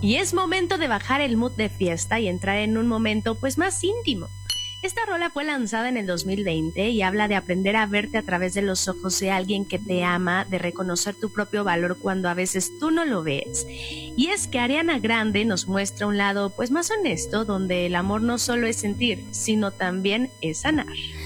Y es momento de bajar el mood de fiesta y entrar en un momento pues más íntimo. Esta rola fue lanzada en el 2020 y habla de aprender a verte a través de los ojos de alguien que te ama, de reconocer tu propio valor cuando a veces tú no lo ves. Y es que Ariana Grande nos muestra un lado pues más honesto, donde el amor no solo es sentir, sino también es sanar.